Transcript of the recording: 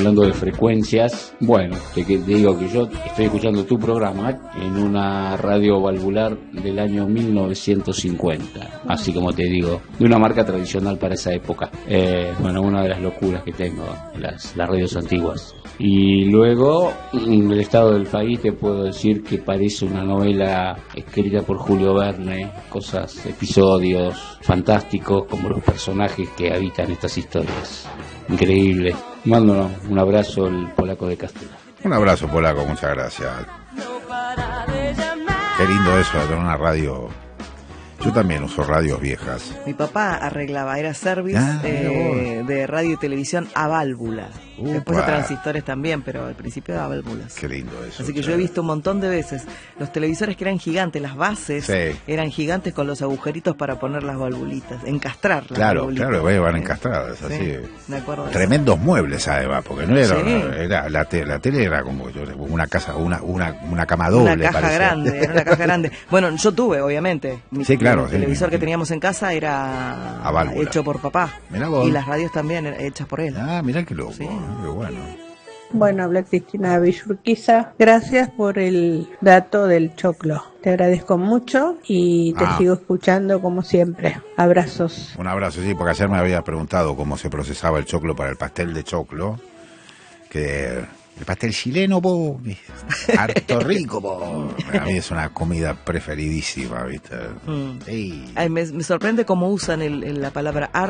hablando de frecuencias, bueno, te digo que yo estoy escuchando tu programa en una radio valvular del año 1950, así como te digo, de una marca tradicional para esa época. Bueno, una de las locuras que tengo, las radios antiguas. Y luego, el estado del país, te puedo decir que parece una novela escrita por Julio Verne, episodios fantásticos como los personajes que habitan estas historias. Increíble. Mando un abrazo al Polaco de Castelo. Un abrazo, Polaco, muchas gracias. Qué lindo eso de tener una radio. Yo también uso radios viejas. Mi papá arreglaba, era service de radio y televisión a válvula. Después de transistores también, pero al principio a válvulas. Qué lindo eso. Así que yo he visto un montón de veces los televisores que eran gigantes, las bases eran gigantes con los agujeritos para poner las valvulitas, encastrar las valvulitas. Claro, van encastradas, así. Me acuerdo de tremendos muebles, además, porque no era, la tele era como una casa, una cama doble. Una caja grande, era una caja grande. Bueno, yo tuve, obviamente. El televisor que teníamos en casa era hecho por papá. Y las radios también hechas por él. Ah, mirá qué loco. Sí. Qué bueno. Bueno, habla Cristina Villurquiza. Gracias por el dato del choclo. Te agradezco mucho y te sigo escuchando como siempre. Abrazos. Un abrazo, sí, porque ayer me había preguntado cómo se procesaba el choclo para el pastel de choclo. Que el pastel chileno, harto rico, a mí es una comida preferidísima, ¿viste? Sí. Ay, me sorprende cómo usan la palabra